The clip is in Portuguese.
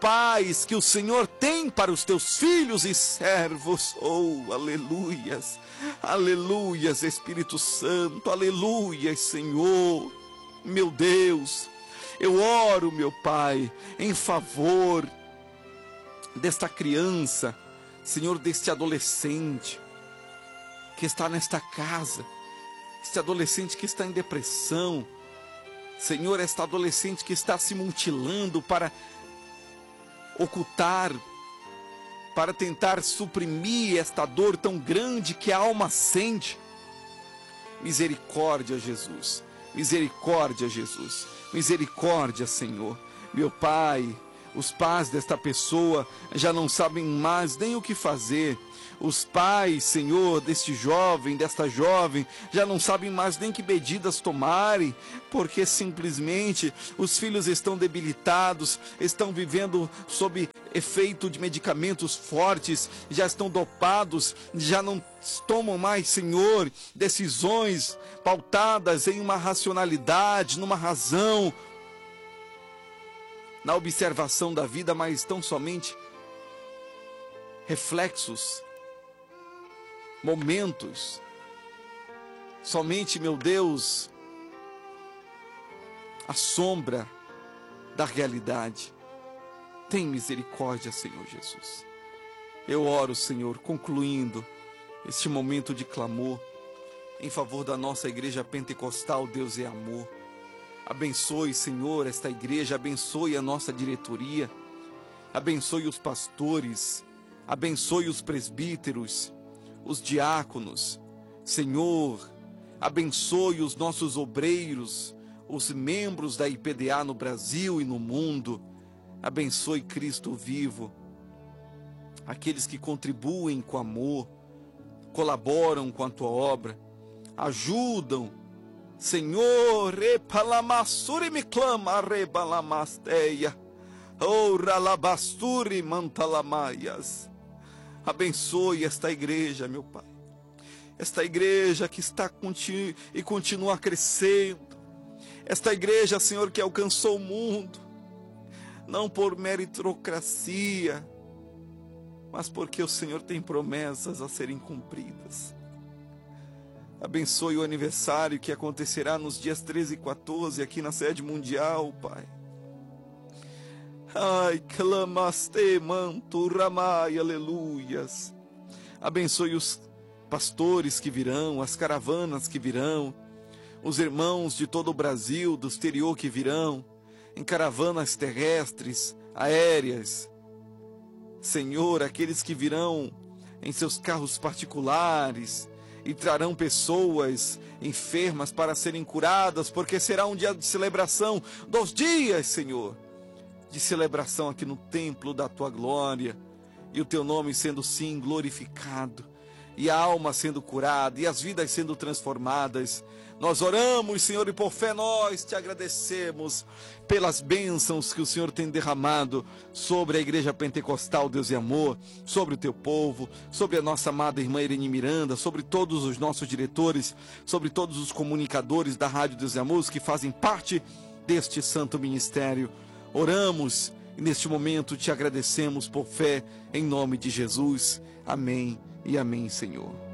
paz que o Senhor tem para os teus filhos e servos. Oh, aleluias, aleluias, Espírito Santo, aleluias, Senhor. Meu Deus, eu oro, meu Pai, em favor desta criança, Senhor, deste adolescente que está nesta casa, este adolescente que está em depressão, Senhor, esta adolescente que está se mutilando para ocultar, para tentar suprimir esta dor tão grande que a alma sente. Misericórdia, Jesus, misericórdia, Jesus, misericórdia, Senhor. Meu Pai, os pais desta pessoa já não sabem mais nem o que fazer. Os pais, Senhor, deste jovem, desta jovem, já não sabem mais nem que medidas tomarem, porque simplesmente os filhos estão debilitados, estão vivendo sob efeito de medicamentos fortes, já estão dopados, já não tomam mais, Senhor, decisões pautadas em uma racionalidade, numa razão, na observação da vida, mas tão somente reflexos, momentos, somente, meu Deus, a sombra da realidade. Tem misericórdia, Senhor Jesus. Eu oro, Senhor, concluindo este momento de clamor em favor da nossa igreja pentecostal. Deus é amor. Abençoe, Senhor, esta igreja, abençoe a nossa diretoria, abençoe os pastores, abençoe os presbíteros, os diáconos. Senhor, abençoe os nossos obreiros, os membros da IPDA no Brasil e no mundo. Abençoe, Cristo vivo, aqueles que contribuem com amor, colaboram com a tua obra, ajudam. Senhor, repalamassuri me clama, rebalamasteia, ora labasturi mantalamaias. Abençoe esta igreja, meu Pai, esta igreja que está e continua crescendo, esta igreja, Senhor, que alcançou o mundo, não por meritocracia, mas porque o Senhor tem promessas a serem cumpridas. Abençoe o aniversário que acontecerá nos dias 13 e 14 aqui na sede mundial, Pai. Ai, clamaste manto ramai, aleluias. Abençoe os pastores que virão, as caravanas que virão, os irmãos de todo o Brasil, do exterior que virão, em caravanas terrestres, aéreas. Senhor, aqueles que virão em seus carros particulares e trarão pessoas enfermas para serem curadas, porque será um dia de celebração, 2 dias, Senhor, de celebração aqui no templo da tua glória, e o teu nome sendo sim glorificado, e a alma sendo curada, e as vidas sendo transformadas. Nós oramos, Senhor, e por fé nós te agradecemos pelas bênçãos que o Senhor tem derramado sobre a igreja pentecostal, Deus e amor, sobre o teu povo, sobre a nossa amada irmã Irene Miranda, sobre todos os nossos diretores, sobre todos os comunicadores da Rádio Deus e Amor que fazem parte deste santo ministério. Oramos e neste momento te agradecemos por fé, em nome de Jesus. Amém e amém, Senhor.